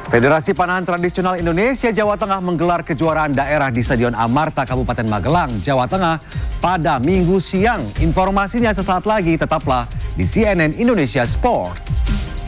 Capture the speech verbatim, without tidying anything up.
Federasi Panahan Tradisional Indonesia Jawa Tengah menggelar kejuaraan daerah di Stadion Amarta Kabupaten Magelang, Jawa Tengah pada Minggu siang. Informasinya sesaat lagi, tetaplah di C N N Indonesia Sports.